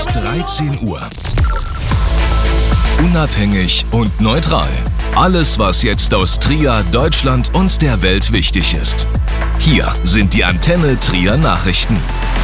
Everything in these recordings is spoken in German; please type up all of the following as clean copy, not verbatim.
bis 13 Uhr. Unabhängig und neutral. Alles, was jetzt aus Trier, Deutschland und der Welt wichtig ist. Hier sind die Antenne Trier Nachrichten.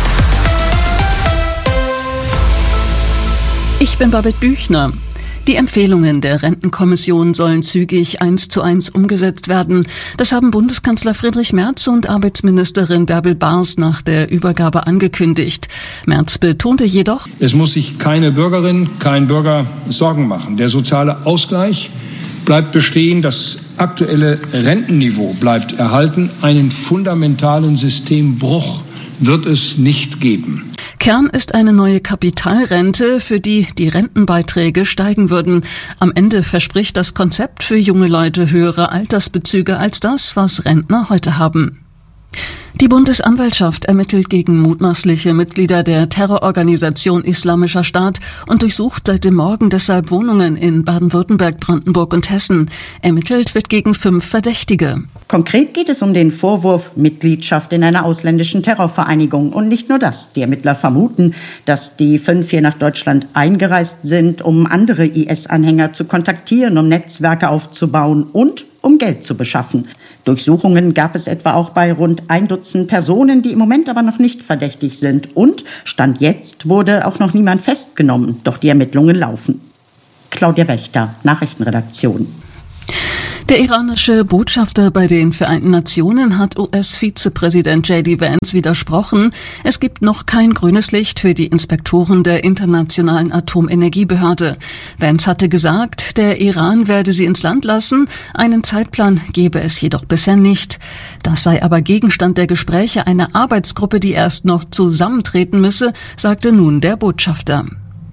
Ich bin Babette Büchner. Die Empfehlungen der Rentenkommission sollen zügig 1:1 umgesetzt werden. Das haben Bundeskanzler Friedrich Merz und Arbeitsministerin Bärbel Bars nach der Übergabe angekündigt. Merz betonte jedoch: Es muss sich keine Bürgerin, kein Bürger Sorgen machen. Der soziale Ausgleich bleibt bestehen, das aktuelle Rentenniveau bleibt erhalten. Einen fundamentalen Systembruch wird es nicht geben. Kern ist eine neue Kapitalrente, für die die Rentenbeiträge steigen würden. Am Ende verspricht das Konzept für junge Leute höhere Altersbezüge als das, was Rentner heute haben. Die Bundesanwaltschaft ermittelt gegen mutmaßliche Mitglieder der Terrororganisation Islamischer Staat und durchsucht seit dem Morgen deshalb Wohnungen in Baden-Württemberg, Brandenburg und Hessen. Ermittelt wird gegen 5 Verdächtige. Konkret geht es um den Vorwurf Mitgliedschaft in einer ausländischen Terrorvereinigung. Und nicht nur das. Die Ermittler vermuten, dass die 5 hier nach Deutschland eingereist sind, um andere IS-Anhänger zu kontaktieren, um Netzwerke aufzubauen und um Geld zu beschaffen. Durchsuchungen gab es etwa auch bei rund 1 Dutzend Personen, die im Moment aber noch nicht verdächtig sind. Und Stand jetzt wurde auch noch niemand festgenommen. Doch die Ermittlungen laufen. Claudia Wächter, Nachrichtenredaktion. Der iranische Botschafter bei den Vereinten Nationen hat US-Vizepräsident J.D. Vance widersprochen. Es gibt noch kein grünes Licht für die Inspektoren der Internationalen Atomenergiebehörde. Vance hatte gesagt, der Iran werde sie ins Land lassen. Einen Zeitplan gebe es jedoch bisher nicht. Das sei aber Gegenstand der Gespräche einer Arbeitsgruppe, die erst noch zusammentreten müsse, sagte nun der Botschafter.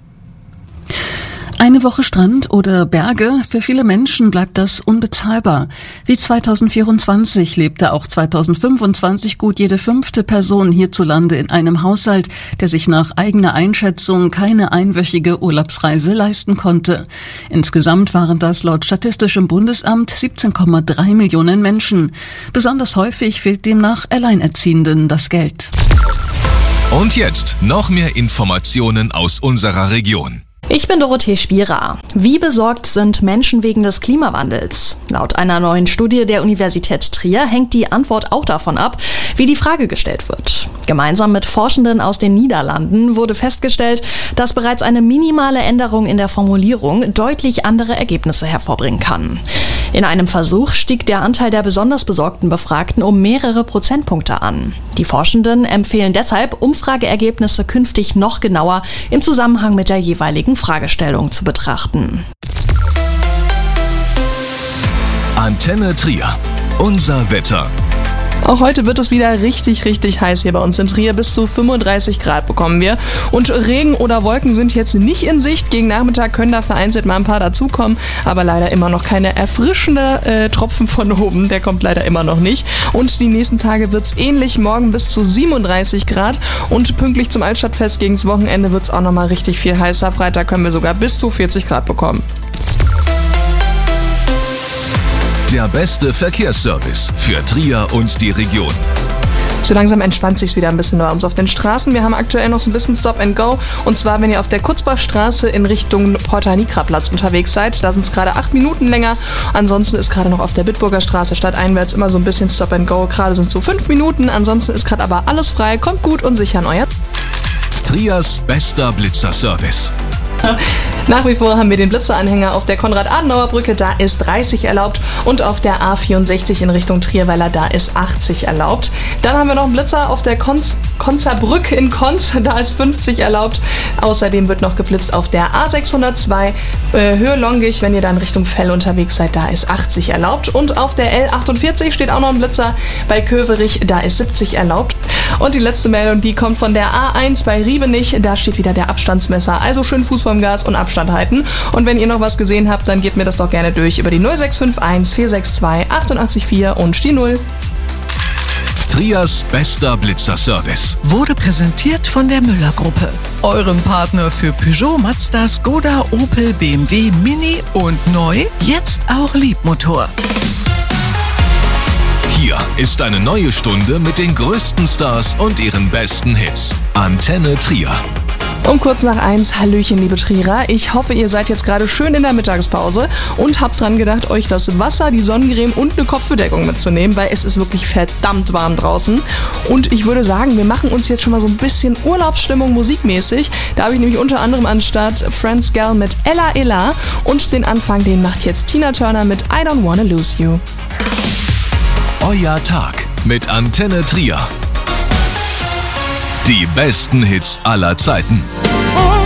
Eine Woche Strand oder Berge, für viele Menschen bleibt das unbezahlbar. Wie 2024 lebte auch 2025 gut jede 5. Person hierzulande in einem Haushalt, der sich nach eigener Einschätzung keine einwöchige Urlaubsreise leisten konnte. Insgesamt waren das laut Statistischem Bundesamt 17,3 Millionen Menschen. Besonders häufig fehlt demnach Alleinerziehenden das Geld. Und jetzt noch mehr Informationen aus unserer Region. Ich bin Dorothee Spierer. Wie besorgt sind Menschen wegen des Klimawandels? Laut einer neuen Studie der Universität Trier hängt die Antwort auch davon ab, wie die Frage gestellt wird. Gemeinsam mit Forschenden aus den Niederlanden wurde festgestellt, dass bereits eine minimale Änderung in der Formulierung deutlich andere Ergebnisse hervorbringen kann. In einem Versuch stieg der Anteil der besonders besorgten Befragten um mehrere Prozentpunkte an. Die Forschenden empfehlen deshalb, Umfrageergebnisse künftig noch genauer im Zusammenhang mit der jeweiligen Fragestellung zu betrachten. Antenne Trier. Unser Wetter. Auch heute wird es wieder richtig heiß hier bei uns in Trier. Bis zu 35 Grad bekommen wir. Und Regen oder Wolken sind jetzt nicht in Sicht. Gegen Nachmittag können da vereinzelt mal ein paar dazukommen. Aber leider immer noch keine erfrischende Tropfen von oben. Der kommt leider immer noch nicht. Und die nächsten Tage wird es ähnlich. Morgen bis zu 37 Grad. Und pünktlich zum Altstadtfest gegens Wochenende wird es auch nochmal richtig viel heißer. Freitag können wir sogar bis zu 40 Grad bekommen. Der beste Verkehrsservice für Trier und die Region. So langsam entspannt sich's wieder ein bisschen bei uns auf den Straßen. Wir haben aktuell noch so ein bisschen Stop and Go. Und zwar, wenn ihr auf der Kurzbachstraße in Richtung Porta-Nigra-Platz unterwegs seid. Da sind es gerade 8 Minuten länger. Ansonsten ist gerade noch auf der Bitburger Straße stadteinwärts immer so ein bisschen Stop and Go. Gerade sind es so 5 Minuten. Ansonsten ist gerade aber alles frei. Kommt gut und sicher an euer Triers bester Blitzerservice. Nach wie vor haben wir den Blitzeranhänger auf der Konrad-Adenauer-Brücke, da ist 30 erlaubt, und auf der A64 in Richtung Trierweiler, da ist 80 erlaubt. Dann haben wir noch einen Blitzer auf der Konzerbrück in Konz, da ist 50 erlaubt. Außerdem wird noch geblitzt auf der A602 Höhe Longich, wenn ihr dann Richtung Fell unterwegs seid, da ist 80 erlaubt. Und auf der L48 steht auch noch ein Blitzer bei Köverich, da ist 70 erlaubt. Und die letzte Meldung, die kommt von der A1 bei Riebenich, da steht wieder der Abstandsmesser, also schön Fuß vom Gas und Abstand halten. Und wenn ihr noch was gesehen habt, dann gebt mir das doch gerne durch über die 0651 462 884 und die 0. Triers bester Blitzerservice wurde präsentiert von der Müller-Gruppe, eurem Partner für Peugeot, Mazda, Skoda, Opel, BMW, Mini und neu, jetzt auch Liebmotor. Hier ist eine neue Stunde mit den größten Stars und ihren besten Hits. Antenne Trier. Um kurz nach 1, Hallöchen, liebe Trierer. Ich hoffe, ihr seid jetzt gerade schön in der Mittagspause und habt dran gedacht, euch das Wasser, die Sonnencreme und eine Kopfbedeckung mitzunehmen, weil es ist wirklich verdammt warm draußen. Und ich würde sagen, wir machen uns jetzt schon mal so ein bisschen Urlaubsstimmung musikmäßig. Da habe ich nämlich unter anderem an Start Friends Gal mit Ella Ella und den Anfang, den macht jetzt Tina Turner mit I Don't Wanna Lose You. Euer Tag mit Antenne Trier. Die besten Hits aller Zeiten. Oh.